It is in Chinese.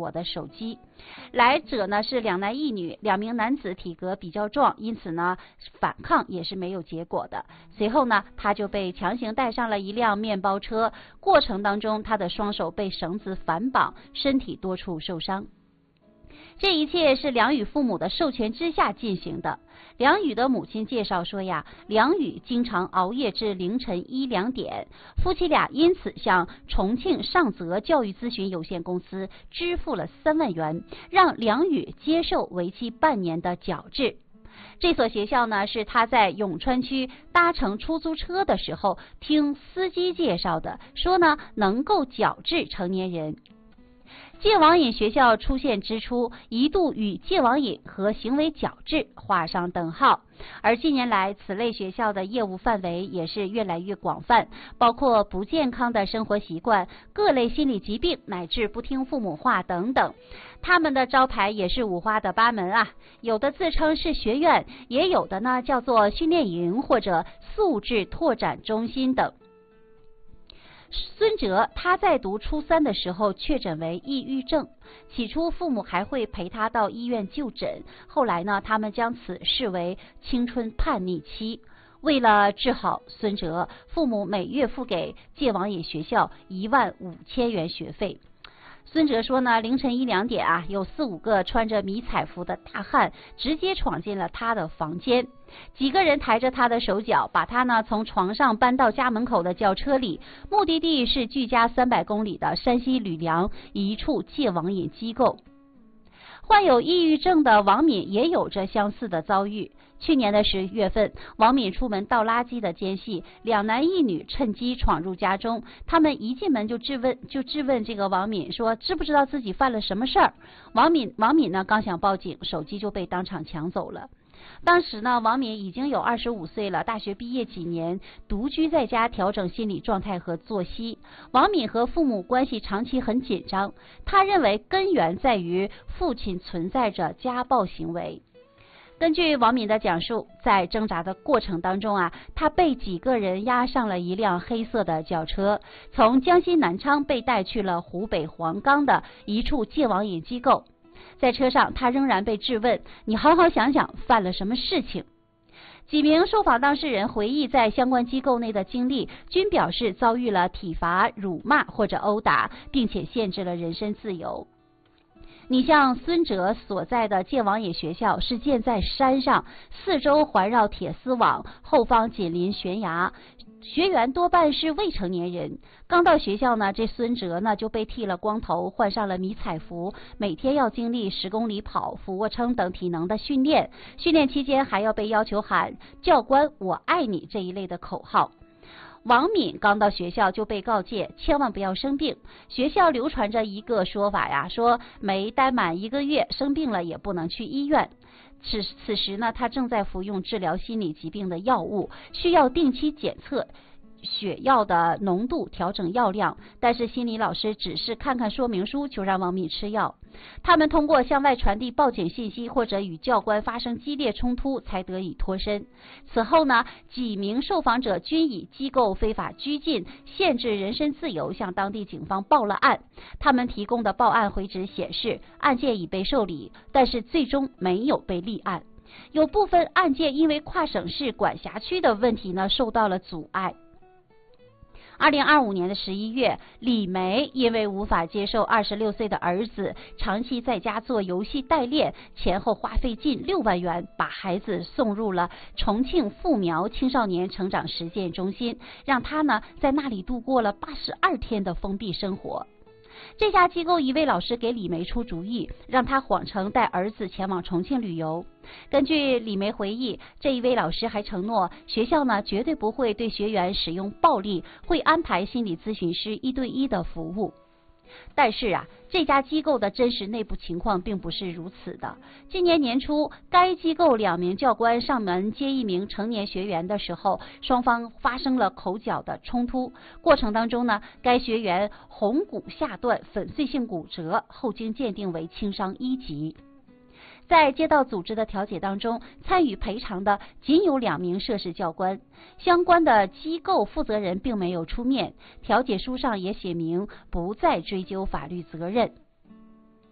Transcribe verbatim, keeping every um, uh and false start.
我的手机。来者呢是两男一女，两名男子体格比较壮，因此呢反抗也是没有结果的。随后呢他就被强行带上了一辆面包车，过程当中他的双手被绳子反绑，身体多处受伤。这一切是梁宇父母的授权之下进行的。梁宇的母亲介绍说呀，梁宇经常熬夜至凌晨一两点，夫妻俩因此向重庆上泽教育咨询有限公司支付了三万元，让梁宇接受为期半年的矫治。这所学校呢，是他在永川区搭乘出租车的时候听司机介绍的，说呢能够矫治成年人。戒网瘾学校出现之初，一度与戒网瘾和行为矫治画上等号，而近年来此类学校的业务范围也是越来越广泛，包括不健康的生活习惯、各类心理疾病乃至不听父母话等等。他们的招牌也是五花的八门啊，有的自称是学院，也有的呢叫做训练营或者素质拓展中心等。孙哲他在读初三的时候确诊为抑郁症，起初父母还会陪他到医院就诊，后来呢他们将此视为青春叛逆期。为了治好孙哲，父母每月付给戒网瘾学校一万五千元学费。孙哲说呢，凌晨一两点啊，有四五个穿着迷彩服的大汉直接闯进了他的房间，几个人抬着他的手脚，把他呢从床上搬到家门口的轿车里，目的地是距家三百公里的山西吕梁一处戒网瘾机构。患有抑郁症的王敏也有着相似的遭遇。去年的十月份，王敏出门倒垃圾的间隙，两男一女趁机闯入家中。他们一进门就质问，就质问这个王敏说，知不知道自己犯了什么事儿？王敏王敏呢刚想报警，手机就被当场抢走了。当时呢，王敏已经有二十五岁了，大学毕业几年，独居在家调整心理状态和作息。王敏和父母关系长期很紧张，他认为根源在于父亲存在着家暴行为。根据王敏的讲述，在挣扎的过程当中啊，他被几个人押上了一辆黑色的轿车，从江西南昌被带去了湖北黄冈的一处戒网瘾机构。在车上，他仍然被质问，你好好想想犯了什么事情。几名受访当事人回忆在相关机构内的经历，均表示遭遇了体罚、辱骂或者殴打，并且限制了人身自由。你像孙哲所在的戒网瘾学校是建在山上，四周环绕铁丝网，后方紧邻悬崖，学员多半是未成年人。刚到学校呢，这孙哲呢就被剃了光头，换上了迷彩服，每天要经历十公里跑、俯卧撑等体能的训练，训练期间还要被要求喊教官我爱你这一类的口号。王敏刚到学校就被告诫千万不要生病，学校流传着一个说法呀，说没待满一个月生病了也不能去医院。此此时呢，他正在服用治疗心理疾病的药物，需要定期检测血药的浓度，调整药量，但是心理老师只是看看说明书就让王敏吃药。他们通过向外传递报警信息或者与教官发生激烈冲突才得以脱身。此后呢，几名受访者均以机构非法拘禁、限制人身自由向当地警方报了案。他们提供的报案回执显示，案件已被受理，但是最终没有被立案。有部分案件因为跨省市管辖区的问题呢，受到了阻碍。二零二五年的十一月，李梅因为无法接受二十六岁的儿子长期在家做游戏代练，前后花费近六万元，把孩子送入了重庆富苗青少年成长实践中心，让他呢在那里度过了八十二天的封闭生活。这家机构一位老师给李梅出主意，让他谎称带儿子前往重庆旅游。根据李梅回忆，这一位老师还承诺学校呢绝对不会对学员使用暴力，会安排心理咨询师一对一的服务。但是啊，这家机构的真实内部情况并不是如此的。今年年初，该机构两名教官上门接一名成年学员的时候，双方发生了口角的冲突。过程当中呢，该学员红骨下段粉碎性骨折，后经鉴定为轻伤一级。在街道组织的调解当中，参与赔偿的仅有两名涉事教官，相关的机构负责人并没有出面，调解书上也写明不再追究法律责任。